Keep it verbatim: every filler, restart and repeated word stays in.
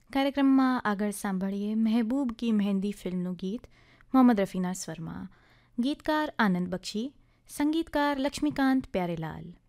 કાર્યક્રમમાં આગળ સાંભળીએ મહેબૂબ કી મહેંદી ફિલ્મનું ગીત મોહમ્મદ રફીના સ્વરમાં. ગીતકાર આનંદ બક્ષી, સંગીતકાર લક્ષ્મીકાંત પ્યારેલાલ.